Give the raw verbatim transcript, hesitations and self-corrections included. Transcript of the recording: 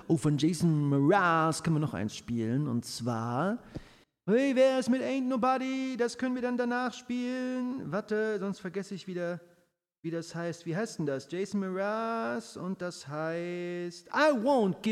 Oh, von Jason Mraz können wir noch eins spielen. Und zwar... Hey, wer ist mit Ain't Nobody? Das können wir dann danach spielen. Warte, sonst vergesse ich wieder, wie das heißt. Wie heißt denn das? Jason Mraz und das heißt I Won't Give